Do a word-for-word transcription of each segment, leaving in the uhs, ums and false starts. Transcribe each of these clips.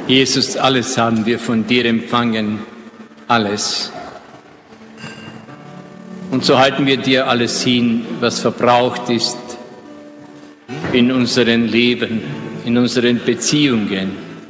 Jesus, alles haben wir von dir empfangen, alles. Und so halten wir dir alles hin, was verbraucht ist in unserem Leben, in unseren Beziehungen,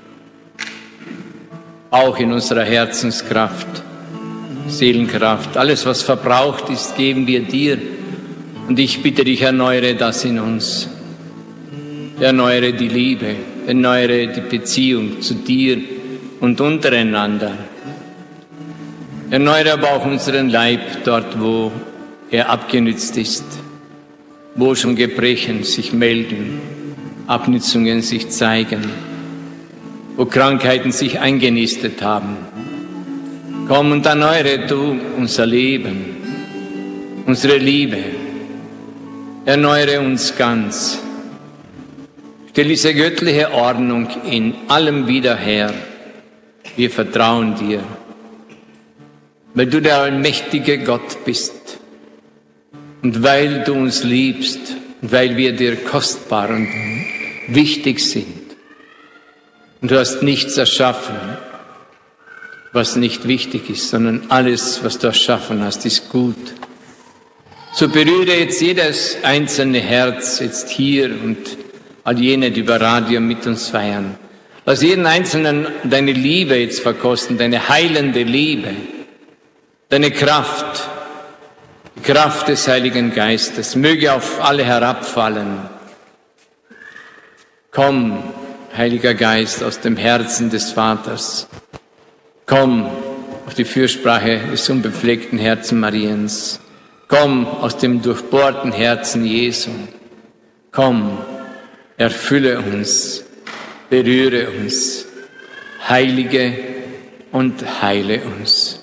auch in unserer Herzenskraft, Seelenkraft. Alles, was verbraucht ist, geben wir dir. Und ich bitte dich, erneuere das in uns. Erneuere die Liebe, erneuere die Beziehung zu dir und untereinander. Erneuere aber auch unseren Leib dort, wo er abgenützt ist, wo schon Gebrechen sich melden, Abnützungen sich zeigen, wo Krankheiten sich eingenistet haben. Komm und erneuere du unser Leben, unsere Liebe. Erneuere uns ganz. Stell diese göttliche Ordnung in allem wieder her. Wir vertrauen dir, weil du der allmächtige Gott bist und weil du uns liebst und weil wir dir kostbar und wichtig sind. Und du hast nichts erschaffen, was nicht wichtig ist, sondern alles, was du erschaffen hast, ist gut. So berühre jetzt jedes einzelne Herz jetzt hier und all jene, die über Radio mit uns feiern. Lass jeden Einzelnen deine Liebe jetzt verkosten, deine heilende Liebe, deine Kraft, die Kraft des Heiligen Geistes, möge auf alle herabfallen. Komm, Heiliger Geist, aus dem Herzen des Vaters. Komm auf die Fürsprache des unbefleckten Herzen Mariens. Komm aus dem durchbohrten Herzen Jesu. Komm, erfülle uns, berühre uns, heilige und heile uns.